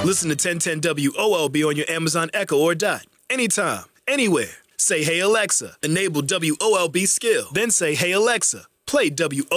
Listen to 1010 WOLB on your Amazon Echo or Dot. Anytime, anywhere. Say, hey Alexa, enable WOLB skill. Then say, hey Alexa, play WOLB.